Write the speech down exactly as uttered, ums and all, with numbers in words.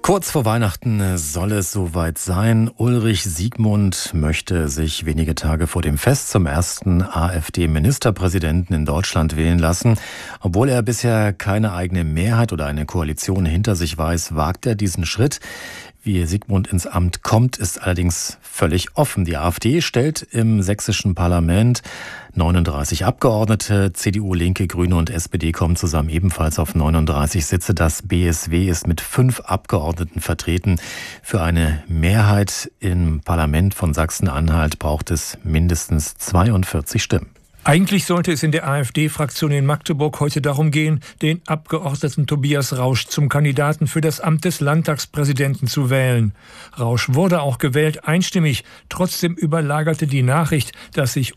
Kurz vor Weihnachten soll es soweit sein. Ulrich Siegmund möchte sich wenige Tage vor dem Fest zum ersten AfD-Ministerpräsidenten in Deutschland wählen lassen. Obwohl er bisher keine eigene Mehrheit oder eine Koalition hinter sich weiß, wagt er diesen Schritt. Wie Siegmund ins Amt kommt, ist allerdings völlig offen. Die AfD stellt im sächsischen Parlament neununddreißig Abgeordnete. C D U, Linke, Grüne und S P D kommen zusammen ebenfalls auf neununddreißig Sitze. Das B S W ist mit fünf Abgeordneten vertreten. Für eine Mehrheit im Parlament von Sachsen-Anhalt braucht es mindestens zweiundvierzig Stimmen. Eigentlich sollte es in der AfD-Fraktion in Magdeburg heute darum gehen, den Abgeordneten Tobias Rausch zum Kandidaten für das Amt des Landtagspräsidenten zu wählen. Rausch wurde auch gewählt, einstimmig. Trotzdem überlagerte die Nachricht, dass sich